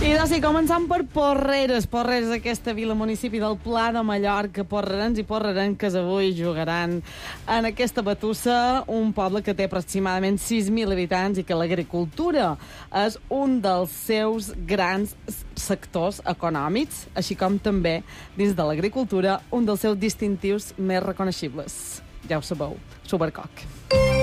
I doncs sí, començant per Porreres, aquesta vila municipi del Pla de Mallorca, porrerens i porrerenques avui jugaran en aquesta batussa, un poble que té aproximadament 6.000 habitants i que l'agricultura és un dels seus grans sectors econòmics, així com també, dins de l'agricultura, un dels seus distintius més reconeixibles. Ja ho sabeu, Supercoc.